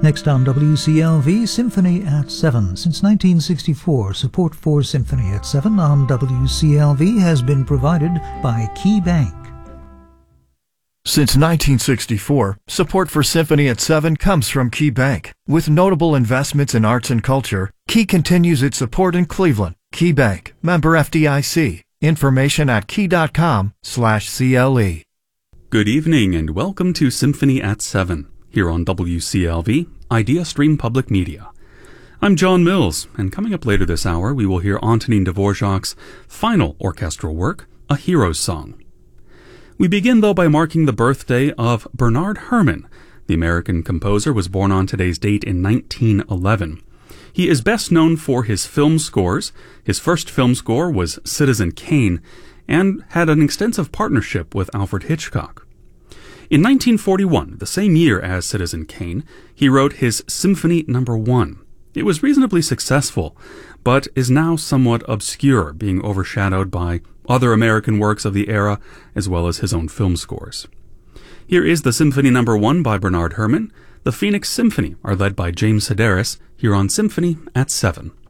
Next on WCLV, Symphony at 7. Since 1964, support for Symphony at 7 on WCLV has been provided by Key Bank. Since 1964, support for Symphony at 7 comes from Key Bank. With notable investments in arts and culture, Key continues its support in Cleveland. Key Bank, member FDIC. Information at key.com/CLE. Good evening and welcome to Symphony at 7, here on WCLV, Idea Stream Public Media. I'm John Mills, and coming up later this hour, we will hear Antonin Dvorak's final orchestral work, A Hero's Song. We begin, though, by marking the birthday of Bernard Herrmann. The American composer was born on today's date in 1911. He is best known for his film scores. His first film score was Citizen Kane, and had an extensive partnership with Alfred Hitchcock. In 1941, the same year as Citizen Kane, he wrote his Symphony No. 1. It was reasonably successful, but is now somewhat obscure, being overshadowed by other American works of the era, as well as his own film scores. Here is the Symphony No. 1 by Bernard Herrmann. The Phoenix Symphony are led by James Sedaris, here on Symphony at 7.